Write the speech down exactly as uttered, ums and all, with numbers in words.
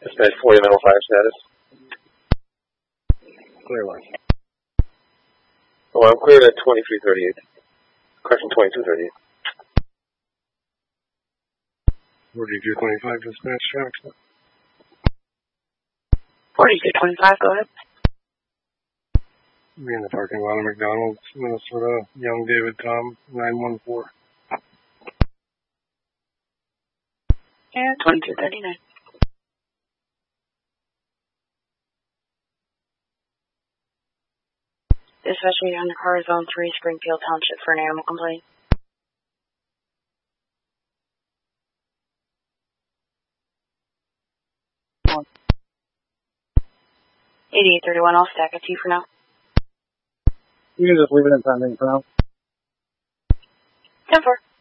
Dispatch forty mental fire status. Clear one. Oh, I'm cleared at twenty-three thirty-eight. Correction, twenty-two thirty-eight. forty-two twenty-five, dispatch traffic. forty-two twenty-five, go ahead. Be in the parking lot of McDonald's, Minnesota. Young David Tom, nine one four. Yeah, twenty-two thirty-nine. Dispatch me on the car zone three, Springfield Township for an animal complaint. eighty-eight thirty-one, I'll stack it to you for now. You can just leave it in pending for now. ten four.